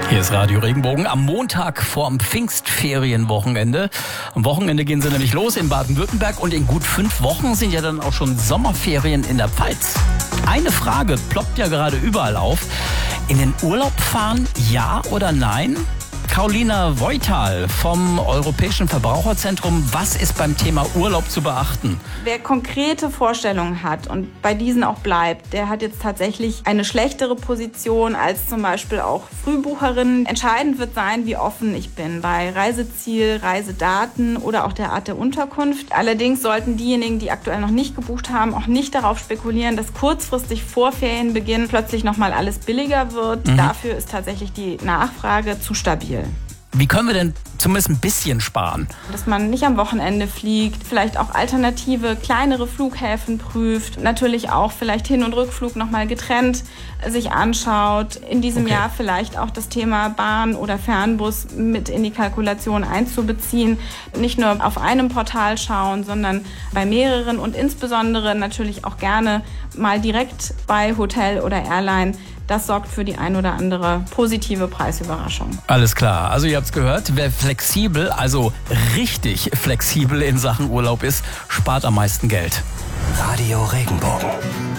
Hier ist Radio Regenbogen am Montag vorm Pfingstferienwochenende. Am Wochenende gehen sie nämlich los in Baden-Württemberg und in gut 5 Wochen sind ja dann auch schon Sommerferien in der Pfalz. Eine Frage ploppt ja gerade überall auf. In den Urlaub fahren, ja oder nein? Carolina Voital vom Europäischen Verbraucherzentrum. Was ist beim Thema Urlaub zu beachten? Wer konkrete Vorstellungen hat und bei diesen auch bleibt, der hat jetzt tatsächlich eine schlechtere Position als zum Beispiel auch Frühbucherinnen. Entscheidend wird sein, wie offen ich bin bei Reiseziel, Reisedaten oder auch der Art der Unterkunft. Allerdings sollten diejenigen, die aktuell noch nicht gebucht haben, auch nicht darauf spekulieren, dass kurzfristig vor Ferienbeginn plötzlich nochmal alles billiger wird. Dafür ist tatsächlich die Nachfrage zu stabil. Wie können wir denn zumindest ein bisschen sparen? Dass man nicht am Wochenende fliegt, vielleicht auch alternative, kleinere Flughäfen prüft, natürlich auch vielleicht Hin- und Rückflug nochmal getrennt sich anschaut. In diesem Jahr vielleicht auch das Thema Bahn oder Fernbus mit in die Kalkulation einzubeziehen. Nicht nur auf einem Portal schauen, sondern bei mehreren und insbesondere natürlich auch gerne mal direkt bei Hotel oder Airline. Das sorgt für die ein oder andere positive Preisüberraschung. Alles klar. Also ihr habt's gehört, wer flexibel, also richtig flexibel in Sachen Urlaub ist, spart am meisten Geld. Radio Regenbogen.